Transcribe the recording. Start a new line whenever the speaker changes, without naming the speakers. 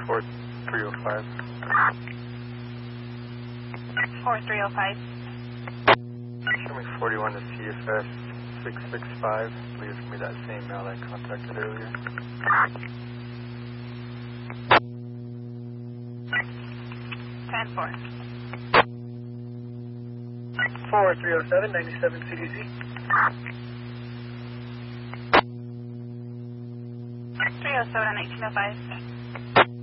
4305.
4305.
Show me 41 to CFS 665. I believe it's going to be that same male I contacted earlier.
10-4.
4307, 97 CDC.
307 on 1805.